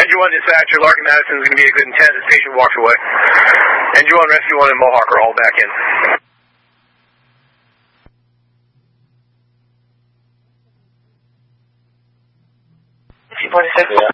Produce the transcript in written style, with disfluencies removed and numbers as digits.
Engine 1 dispatcher, Larkin Madison is going to be a good intent. This patient walks away. Engine 1, Rescue 1, and Mohawk are all back in. 46. Yeah.